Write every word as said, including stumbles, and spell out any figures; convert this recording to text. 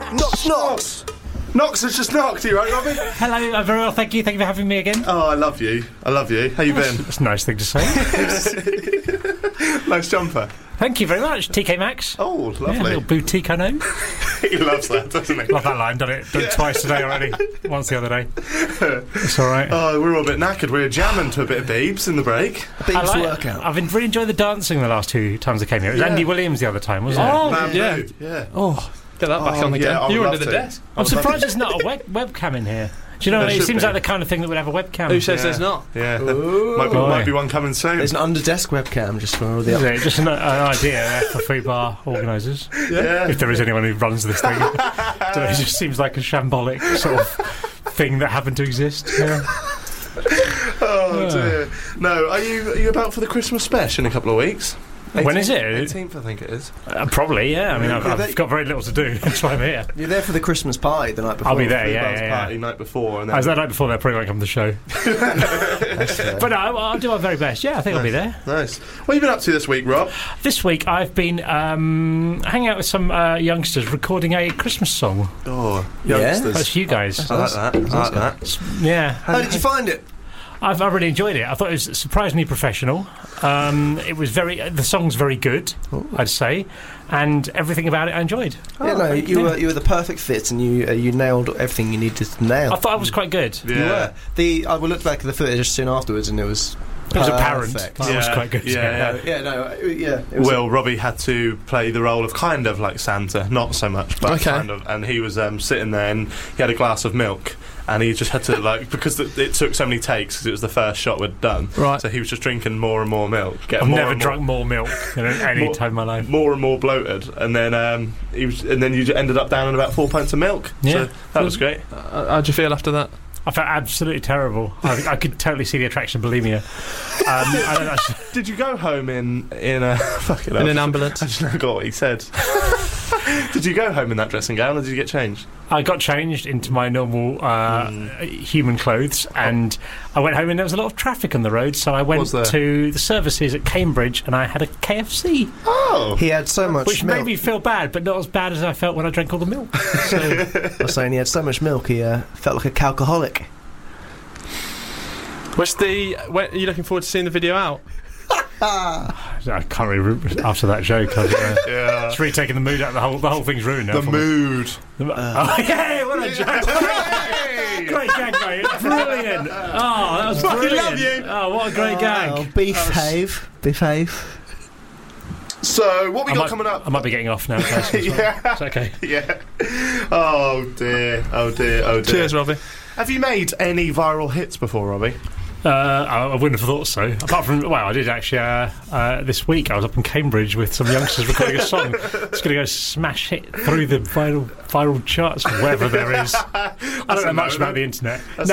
Knox, Knox. Knox has just knocked. Are you right, Robbie? Hello, I'm very well, thank you. Thank you for having me again. Oh, I love you. I love you. How you been? That's a nice thing to say. Nice jumper. Thank you very much, T K Maxx. Oh, Yeah, a lovely. little boutique, I know. He loves that, doesn't he? Love that line, done it, done it twice today already. Once the other day. It's all right. Oh, we're all a bit knackered. We were jamming to a bit of Beebs in the break. Beats I like- workout. I've been really enjoyed the dancing the last two times I came here. It was Yeah. Andy Williams the other time, wasn't Oh, it? Bamboo. yeah. Yeah. Oh, get that back Oh, on again. yeah, I would you were love under the to. desk. I'm surprised there's not a web- webcam in here. Do you know There what I mean? It should seems be. like the kind of thing that would have a webcam. Who says Yeah. there's not? Yeah. Might be, Boy. might be one coming soon. There's an under-desk webcam just for all Is the... it? Just an, an idea there for food bar organisers. Yeah. If there is anyone who runs this thing. Don't know, it just seems like a shambolic sort of thing that happened to exist. Yeah. Oh, Yeah. dear. No, are you, are you about for the Christmas special in a couple of weeks? When is it? eighteenth, I think it is. Uh, probably, yeah. I mean, I've, Yeah, I've they- got very little to do. That's why I'm here. You're there for the Christmas party the night before. I'll be there, Three yeah, Bells yeah, yeah. party night before, and then As that night before, they probably won't come to the show. That's fair. But no, I'll, I'll do our very best. Yeah, I think I'll be there. nice. What have you been up to this week, Rob? This week, I've been um, hanging out with some uh, youngsters recording a Christmas song. Oh, Yeah? youngsters. That's you guys. I like that. I like that. S- Yeah. How did you find it? I've, I really enjoyed it. I thought it was surprisingly professional. Um, it was very. The song's very good, I'd say, and everything about it I enjoyed. yeah, no, thank you you. were you were the perfect fit, and you uh, you nailed everything you needed to nail. I thought I was quite good. Yeah. You were. The I looked back at the footage soon afterwards, and it was. It was apparent. perfect. That was Yeah, quite good. yeah, Yeah, yeah, no, uh, yeah. It was Will, Robbie had to play the role of kind of like Santa, not so much, but Okay. kind of. And he was um, sitting there, and he had a glass of milk, and he just had to like because it, it took so many takes because it was the first shot we'd done. Right. So he was just drinking more and more milk. Getting I've more never and drunk more milk than at any More- time in my life. More, more and more bloated, and then um, he was, and then you ended up down in about four pints of milk. Yeah. So that was great. Uh, how'd you feel after that? I felt absolutely terrible. I, I could totally see the attraction of bulimia. Um, I don't know. Did you go home in in a fucking In an ambulance? I just forgot what he said. Did you go home in that dressing gown, or did you get changed? I got changed into my normal uh, human clothes, and I went home, and there was a lot of traffic on the road, so I went Was there? to the services at Cambridge, and I had a K F C, Oh, He had so much which milk. made me feel bad, but not as bad as I felt when I drank all the milk. So, I was saying he had so much milk, he uh, felt like a calcoholic. What's the? When, are you looking forward to seeing the video out? I can't really re- after that joke. I've, uh, yeah. it's really taking the mood out. The whole the whole thing's ruined now. The for me. mood. The mo- oh, yeah, what a joke! Great gag, mate! Brilliant! Oh, that was Fucking brilliant! love you. Oh, what a great Oh, gag! behave, behave. So, what we I got might, coming up? I might be getting off now. Guys, as well. Yeah. It's okay. Yeah. Oh dear. Oh dear. Oh dear. Cheers, Robbie. Have you made any viral hits before, Robbie? Uh, I, I wouldn't have thought so. Apart from, well, I did actually. Uh, uh, this week, I was up in Cambridge with some youngsters recording a song. It's going to go smash hit through the viral viral charts, whatever there is. I don't know much about the internet.